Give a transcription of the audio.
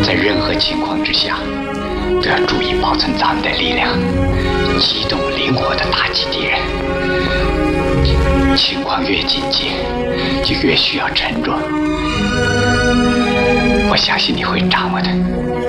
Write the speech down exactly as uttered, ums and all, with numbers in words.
在任何情况之下，都要注意保存咱们的力量，机动灵活地打击敌人。情况越紧急，就越需要沉着。我相信你会掌握的。